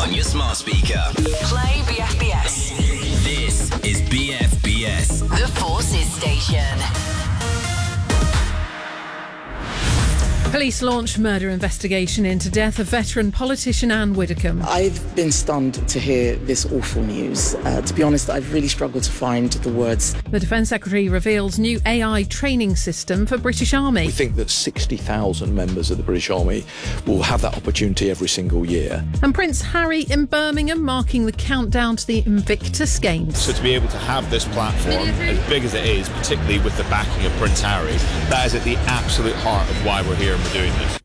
on your smart speaker. Play BFBS. This is BFBS. The Forces Station. Police launch murder investigation into death of veteran politician Anne Widdecombe. I've been stunned to hear this awful news. To be honest, I've really struggled to find the words. The Defence Secretary reveals new AI training system for British Army. We think that 60,000 members of the British Army will have that opportunity every single year. And Prince Harry in Birmingham marking the countdown to the Invictus Games. So to be able to have this platform, as big as it is, particularly with the backing of Prince Harry, that is at the absolute heart of why we're here and we're doing this.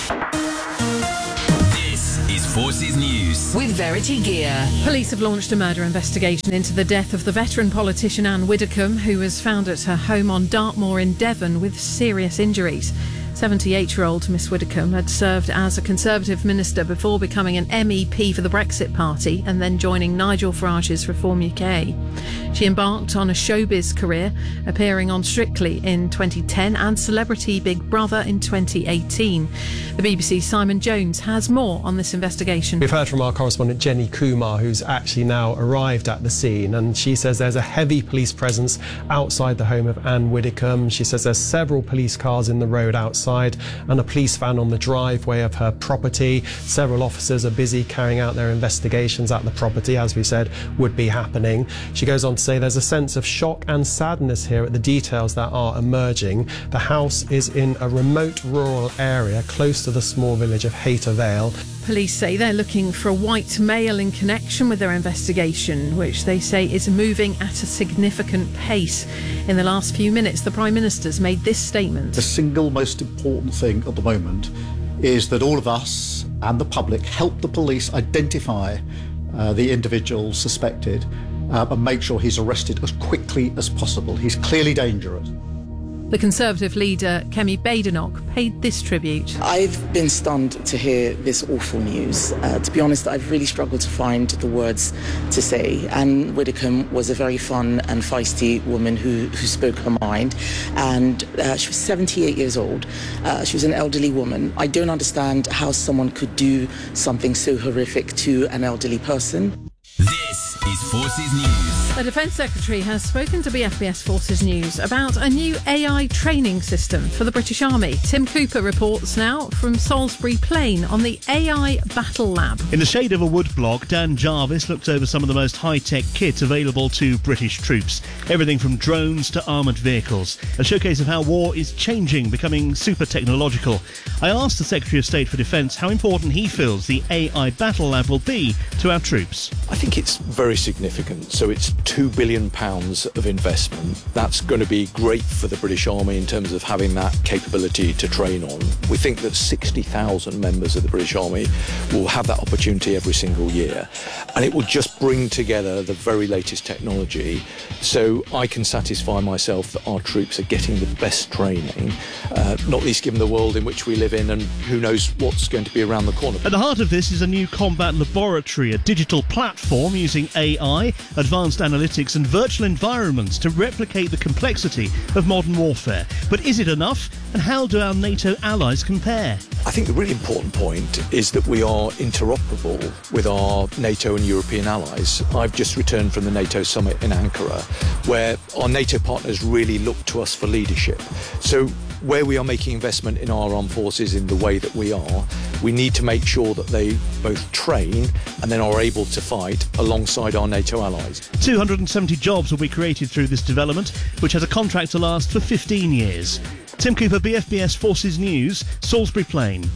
This is Forces News. With Verity Gear. Police have launched a murder investigation into the death of the veteran politician Anne Widdecombe, who was found at her home on Dartmoor in Devon with serious injuries. 78-year-old Miss Widdecombe had served as a Conservative minister before becoming an MEP for the Brexit Party and then joining Nigel Farage's Reform UK. She embarked on a showbiz career, appearing on Strictly in 2010 and Celebrity Big Brother in 2018. The BBC's Simon Jones has more on this investigation. We've heard from our correspondent Jenny Kumar, who's actually now arrived at the scene, and she says there's a heavy police presence outside the home of Anne Widdecombe. She says there's several police cars in the road outside and a police van on the driveway of her property. Several officers are busy carrying out their investigations at the property, as we said would be happening. She goes on to say there's a sense of shock and sadness here at the details that are emerging. The house is in a remote rural area close to the small village of Hayter Vale. Police say they're looking for a white male in connection with their investigation, which they say is moving at a significant pace. In the last few minutes, the Prime Minister's made this statement. The single most important thing at the moment is that all of us and the public help the police identify the individual suspected and make sure he's arrested as quickly as possible. He's clearly dangerous. The Conservative leader, Kemi Badenoch, paid this tribute. I've been stunned to hear this awful news. To be honest, I've really struggled to find the words to say. Anne Widdecombe was a very fun and feisty woman who spoke her mind, and she was 78 years old. She was an elderly woman. I don't understand how someone could do something so horrific to an elderly person. This is Forces News. The Defence Secretary has spoken to BFBS Forces News about a new AI training system for the British Army. Tim Cooper reports now from Salisbury Plain on the AI Battle Lab. In the shade of a woodblock, Dan Jarvis looked over some of the most high-tech kit available to British troops. Everything from drones to armoured vehicles. A showcase of how war is changing, becoming super technological. I asked the Secretary of State for Defence how important he feels the AI Battle Lab will be to our troops. I think it's very significant. So it's £2 billion of investment. That's going to be great for the British Army in terms of having that capability to train on. We think that 60,000 members of the British Army will have that opportunity every single year. And it will just bring together the very latest technology so I can satisfy myself that our troops are getting the best training, not least given the world in which we live in and who knows what's going to be around the corner. At the heart of this is a new combat laboratory, a digital platform using AI, advanced analytics and virtual environments to replicate the complexity of modern warfare. But is it enough? And how do our NATO allies compare? I think the really important point is that we are interoperable with our NATO and European allies. I've just returned from the NATO summit in Ankara, where our NATO partners really look to us for leadership. So where we are making investment in our armed forces in the way that we are, we need to make sure that they both train and then are able to fight alongside our NATO allies. 270 jobs will be created through this development, which has a contract to last for 15 years. Tim Cooper, BFBS Forces News, Salisbury Plain.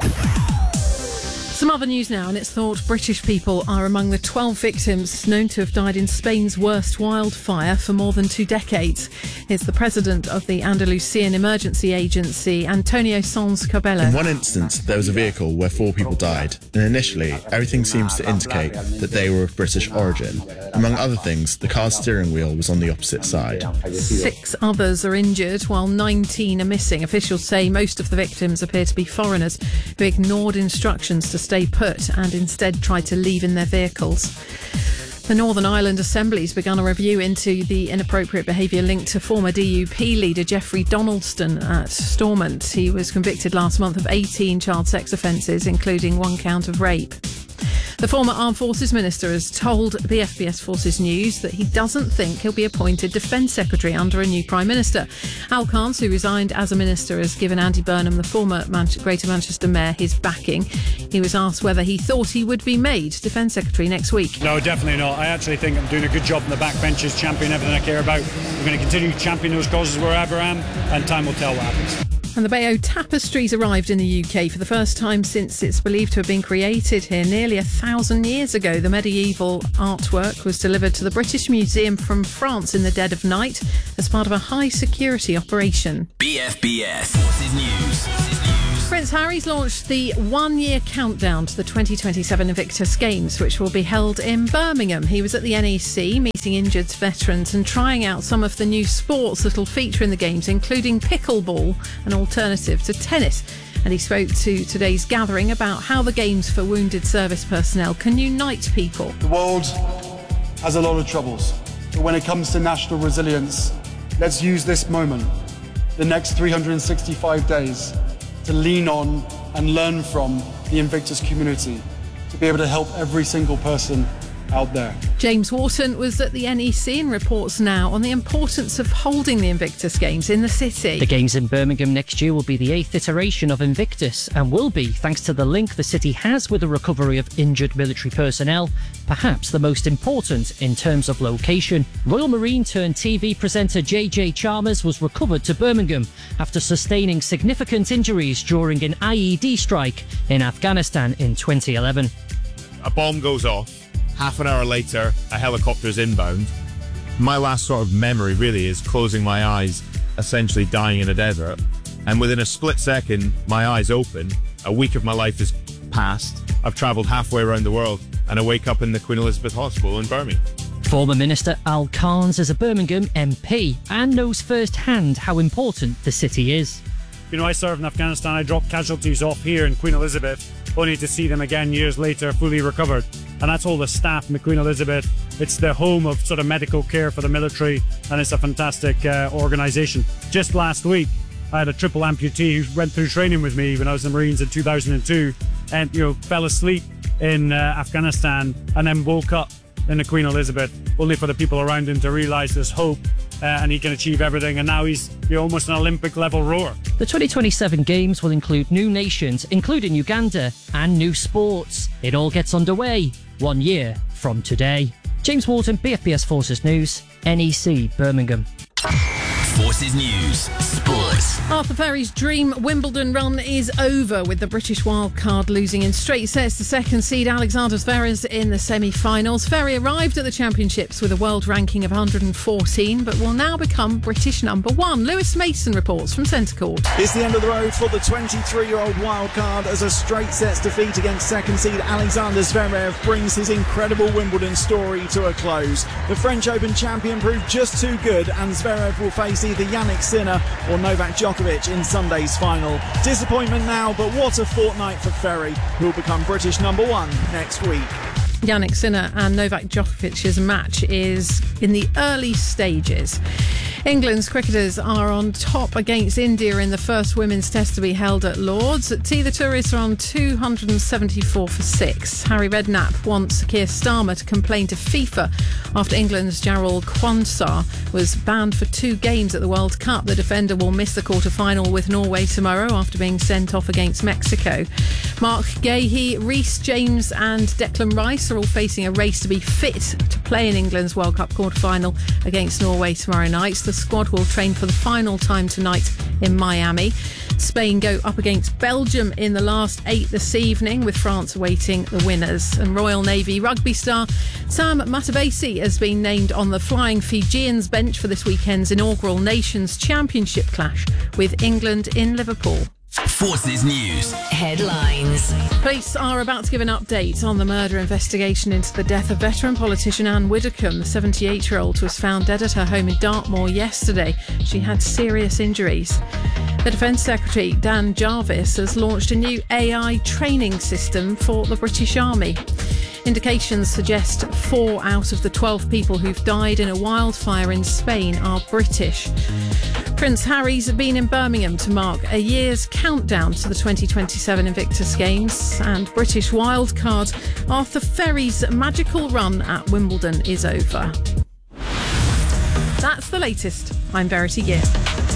Some other news now, and it's thought British people are among the 12 victims known to have died in Spain's worst wildfire for more than 2 decades. It's the president of the Andalusian Emergency Agency, Antonio Sanz Cabello. In one instance, there was a vehicle where 4 people died, and initially, everything seems to indicate that they were of British origin. Among other things, the car's steering wheel was on the opposite side. 6 others are injured, while 19 are missing. Officials say most of the victims appear to be foreigners who ignored instructions to stay put and instead tried to leave in their vehicles. The Northern Ireland Assembly's begun a review into the inappropriate behaviour linked to former DUP leader Jeffrey Donaldson at Stormont. He was convicted last month of 18 child sex offences, including 1 count of rape. The former Armed Forces Minister has told BFBS Forces News that he doesn't think he'll be appointed Defence Secretary under a new Prime Minister. Al Carnes, who resigned as a minister, has given Andy Burnham, the former Greater Manchester Mayor, his backing. He was asked whether he thought he would be made Defence Secretary next week. No, definitely not. I actually think I'm doing a good job in the backbenches, championing everything I care about. I'm going to continue to champion those causes wherever I am, and time will tell what happens. And the Bayeux Tapestries arrived in the UK for the first time since it's believed to have been created here nearly 1,000 years ago. The medieval artwork was delivered to the British Museum from France in the dead of night as part of a high-security operation. BFBS Forces News. Prince Harry's launched the one-year countdown to the 2027 Invictus Games, which will be held in Birmingham. He was at the NEC meeting injured veterans and trying out some of the new sports that will feature in the Games, including pickleball, an alternative to tennis. And he spoke to today's gathering about how the Games for wounded service personnel can unite people. The world has a lot of troubles, but when it comes to national resilience, let's use this moment, the next 365 days, to lean on and learn from the Invictus community, to be able to help every single person out there. James Wharton was at the NEC and reports now on the importance of holding the Invictus Games in the city. The Games in Birmingham next year will be the 8th iteration of Invictus and will be thanks to the link the city has with the recovery of injured military personnel, perhaps the most important in terms of location. Royal Marine turned TV presenter JJ Chalmers was recovered to Birmingham after sustaining significant injuries during an IED strike in Afghanistan in 2011. A bomb goes off. Half an hour later, a helicopter's inbound. My last sort of memory really is closing my eyes, essentially dying in a desert. And within a split second, my eyes open. A week of my life has passed. I've travelled halfway around the world and I wake up in the Queen Elizabeth Hospital in Birmingham. Former Minister Al Carnes is a Birmingham MP and knows firsthand how important the city is. You know, I served in Afghanistan. I dropped casualties off here in Queen Elizabeth, only to see them again years later fully recovered. And that's all the staff in the Queen Elizabeth. It's the home of sort of medical care for the military, and it's a fantastic organisation. Just last week, I had a triple amputee who went through training with me when I was in the Marines in 2002, and fell asleep in Afghanistan and then woke up in the Queen Elizabeth, only for the people around him to realise there's hope and he can achieve everything. And now he's almost an Olympic level rower. The 2027 Games will include new nations, including Uganda, and new sports. It all gets underway 1 year from today. James Wharton, BFBS Forces News, NEC, Birmingham. Forces News Sports. Arthur Ferry's dream Wimbledon run is over, with the British wildcard losing in straight sets to second seed Alexander Zverev in the semi-finals. Ferry arrived at the championships with a world ranking of 114, but will now become British number one. Lewis Mason reports from Centre Court. It's the end of the road for the 23-year-old wildcard as a straight sets defeat against second seed Alexander Zverev brings his incredible Wimbledon story to a close. The French Open champion proved just too good, and Zverev will face either Jannik Sinner or Novak Djokovic in Sunday's final. Disappointment now, but what a fortnight for Ferry, who will become British number one next week. Jannik Sinner and Novak Djokovic's match is in the early stages. England's cricketers are on top against India in the first women's test to be held at Lord's. At tea, the tourists are on 274 for 6. Harry Redknapp wants Keir Starmer to complain to FIFA after England's Jarrell Quansah was banned for 2 games at the World Cup. The defender will miss the quarter-final with Norway tomorrow after being sent off against Mexico. Mark Gahey, Reece James and Declan Rice are all facing a race to be fit to play in England's World Cup quarter-final against Norway tomorrow night. The squad will train for the final time tonight in Miami. Spain go up against Belgium in the last 8 this evening, with France awaiting the winners. And Royal Navy rugby star Sam Matavesi has been named on the Flying Fijians bench for this weekend's inaugural Nations Championship clash with England in Liverpool. Forces News Headlines. Police are about to give an update on the murder investigation into the death of veteran politician Anne Widdecombe. The 78-year-old was found dead at her home in Dartmoor yesterday. She had serious injuries. The Defence Secretary, Dan Jarvis, has launched a new AI training system for the British Army. Indications suggest 4 out of the 12 people who've died in a wildfire in Spain are British. Prince Harry's been in Birmingham to mark a year's countdown to the 2027 Invictus Games, and British wildcard Arthur Ferry's magical run at Wimbledon is over. That's the latest. I'm Verity Gear.